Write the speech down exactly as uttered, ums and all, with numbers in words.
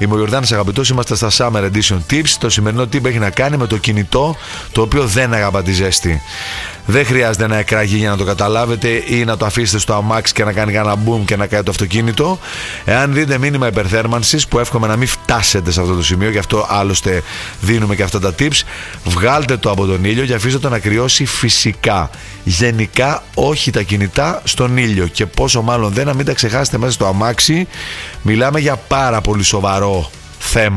Είμαι ο Ιορδάνης Αγαπητός, είμαστε στα Summer Edition Tips. Το σημερινό tip έχει να κάνει με το κινητό το οποίο δεν αγαπά τη ζέστη. Δεν χρειάζεται να εκραγεί για να το καταλάβετε ή να το αφήσετε στο αμάξι και να κάνει κανένα boom και να κάνει το αυτοκίνητο. Εάν δείτε μήνυμα υπερθέρμανσης, που εύχομαι να μην φτάσετε σε αυτό το σημείο, γι' αυτό άλλωστε δίνουμε και αυτά τα tips, βγάλτε το από τον ήλιο και αφήστε το να κρυώσει φυσικά. Γενικά όχι τα κινητά στον ήλιο, και πόσο μάλλον δεν να μην τα ξεχάσετε μέσα στο αμάξι. Μιλάμε για πάρα πολύ σοβαρό θέμα.